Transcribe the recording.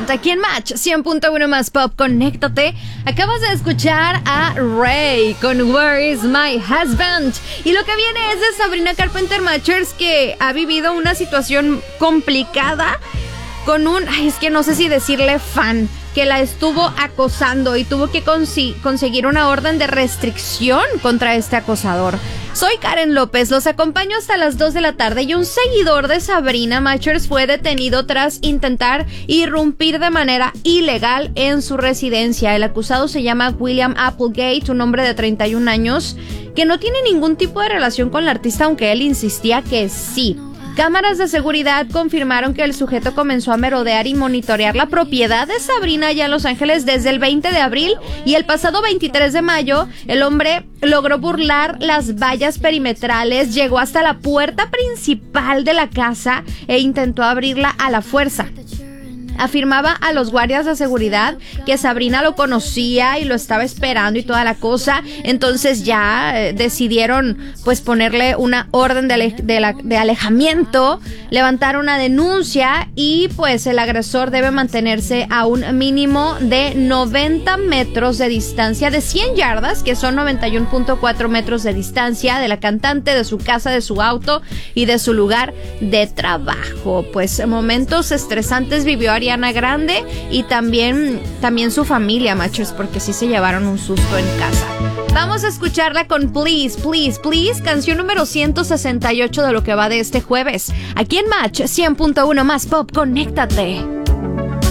Husband. Aquí en Match 100.1 más pop, conéctate. Acabas de escuchar a Ray con Where is my husband. Y lo que viene es de Sabrina Carpenter Matchers, que ha vivido una situación complicada con es que no sé si decirle fan, que la estuvo acosando y tuvo que conseguir una orden de restricción contra este acosador. Soy Karen López, los acompaño hasta las 2 de la tarde y un seguidor de Sabrina Matchers fue detenido tras intentar irrumpir de manera ilegal en su residencia. El acusado se llama William Applegate, un hombre de 31 años que no tiene ningún tipo de relación con la artista, aunque él insistía que sí. Cámaras de seguridad confirmaron que el sujeto comenzó a merodear y monitorear la propiedad de Sabrina allá en Los Ángeles desde el 20 de abril y el pasado 23 de mayo el hombre logró burlar las vallas perimetrales, llegó hasta la puerta principal de la casa e intentó abrirla a la fuerza. Afirmaba a los guardias de seguridad que Sabrina lo conocía y lo estaba esperando y toda la cosa. Entonces ya decidieron pues ponerle una orden de alejamiento, levantar una denuncia y pues el agresor debe mantenerse a un mínimo de 90 metros de distancia, de 100 yardas, que son 91.4 metros de distancia de la cantante, de su casa, de su auto y de su lugar de trabajo. Pues momentos estresantes vivió Ariana Grande y también su familia, Matchers, porque sí se llevaron un susto en casa. Vamos a escucharla con Please, Please, Please, canción número 168 de lo que va de este jueves. Aquí en Match 100.1 más pop, conéctate.